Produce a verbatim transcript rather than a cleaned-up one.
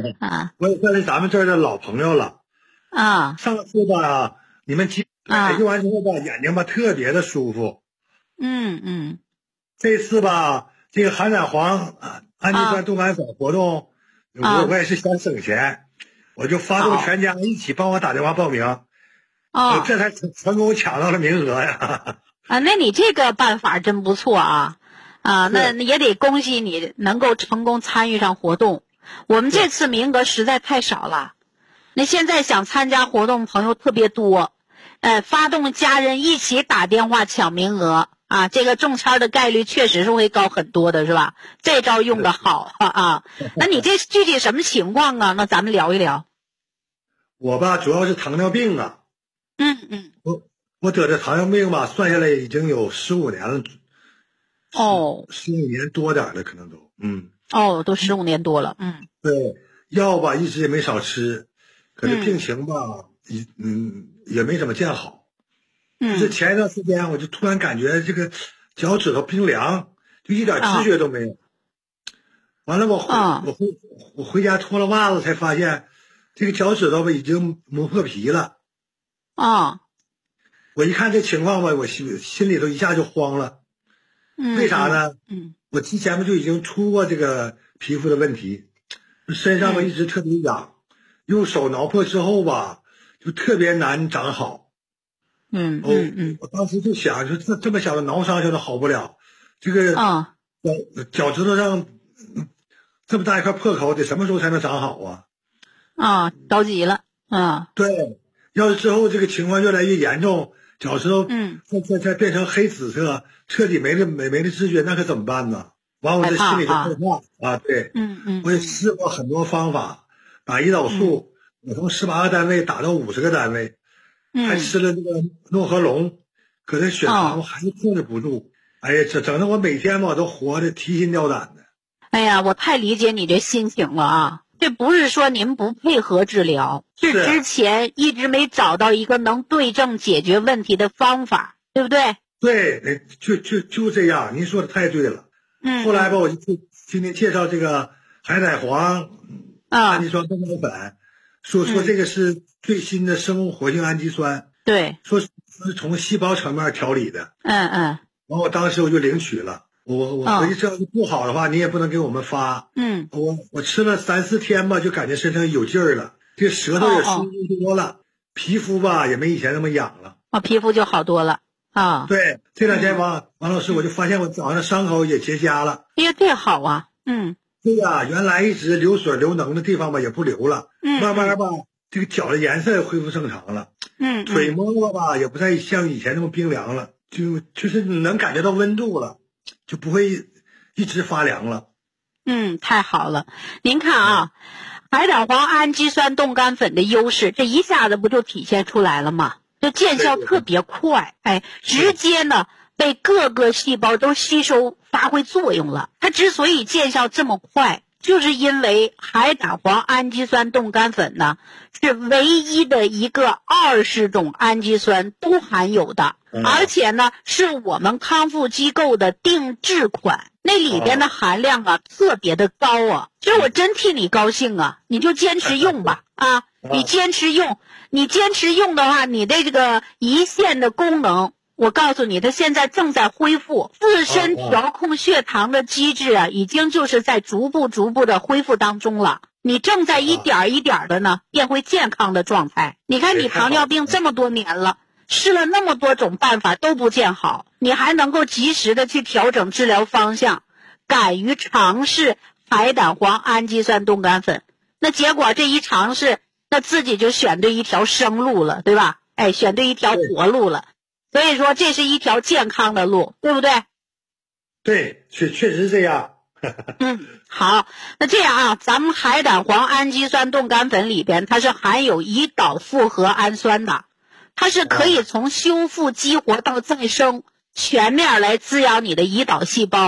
啊， 我也算是咱们这儿的老朋友了。 啊， 上次吧，你们几啊用完之后吧，眼睛吧特别的舒服。 嗯嗯， 这次吧，这个含胆黄啊氨基酸冻干粉活动， 啊我我也是想省钱，我就发动全家一起帮我打电话报名， 哦我这才成成功抢到了名额呀。 啊，那你这个办法真不错啊。啊，那是也得恭喜你能够成功参与上活动。我们这次名额实在太少了，那现在想参加活动朋友特别多，呃，发动家人一起打电话抢名额啊，这个中签的概率确实是会高很多的，是吧？这招用的好啊。那你这具体什么情况啊？那咱们聊一聊。 我吧主要是糖尿病啊， 嗯嗯。 我我得这糖尿病吧，算下来已经有十五年了。 哦， 十五年多点了，可能都，嗯， 哦，都十五年多了，嗯， 对，药吧一直也没少吃，可是嗯病情吧，也嗯也没怎么见好。 嗯， 就是前一段时间，我就突然感觉这个脚趾头冰凉，就一点知觉都没有。完了，我回、 啊我回我回家脱了袜子，才发现这个脚趾头吧已经磨破皮了。 啊， 我一看这情况吧，我心心里头一下就慌了。 嗯， 为啥呢？ 嗯我之前不就已经出过这个皮肤的问题，身上吧嗯一直特别痒，用手挠破之后吧，就特别难长好。 嗯哦， 嗯嗯， 我当时就想，就这这么小的挠伤，现在好不了，这个啊， 脚脚趾头上嗯这么大一块破口，得什么时候才能长好啊？ 啊，着急了，啊， 对，要是之后这个情况越来越严重，脚趾头嗯， 再再再变成黑紫色，彻底没了没没了知觉，那可怎么办呢？完，我这心里就害怕啊！对， 嗯嗯， 我也试过很多方法，打胰岛素，我从十八个单位打到五十个单位，还嗯， 吃了这个诺和龙，可是血糖还是控制不住。哎呀，整整的我每天吧都活得提心吊胆的。 哎呀，我太理解你这心情了啊！这不是说您不配合治疗，是是之前一直没找到一个能对症解决问题的方法，对不对？ 对，哎就就就这样，您说的太对了。 嗯， 后来吧，我就听您介绍这个海奶黄啊氨基酸冻干粉，说说这个是最新的生物活性氨基酸， 对， 说是从细胞层面调理的。 嗯嗯完，我当时我就领取了。我我回去这要是不好的话，你也不能给我们发。 嗯， 我我吃了三四天吧，就感觉身上有劲儿了，这舌头也舒服多了，皮肤吧也没以前那么痒了。 我皮肤就好多了啊。 对，这两天王王老师，我就发现我脚上的伤口也结痂了。 哎呀，这好啊，嗯对呀，原来一直流水流脓的地方吧也不流了， 嗯， 慢慢吧这个脚的颜色也恢复正常了， 嗯， 腿摸摸吧也不再像以前那么冰凉了，就就是能感觉到温度了，就不会一直发凉了。 嗯，太好了！您看啊，海胆黄氨基酸冻干粉的优势，这一下子不就体现出来了吗？就见效特别快，哎，直接呢被各个细胞都吸收发挥作用了。它之所以见效这么快，就是因为海胆黄氨基酸冻干粉呢是唯一的一个二十种氨基酸都含有的，而且呢是我们康复机构的定制款。那里边的含量啊特别的高啊，其实我真替你高兴啊，你就坚持用吧啊，你坚持用，你坚持用的话，你的这个胰腺的功能，我告诉你，它现在正在恢复，自身调控血糖的机制啊，已经就是在逐步逐步的恢复当中了。你正在一点一点的呢变回健康的状态。你看你糖尿病这么多年了，试了那么多种办法都不见好，你还能够及时的去调整治疗方向，敢于尝试海胆黄氨基酸冻干粉，那结果这一尝试，那自己就选对一条生路了，对吧？哎，选对一条活路了。所以说这是一条健康的路，对不对？ 对，确确实是这样。 嗯，好，那这样啊，咱们海胆黄氨基酸冻干粉里边它是含有胰岛复合氨酸的，它是可以从修复激活到再生，全面来滋养你的胰岛细胞。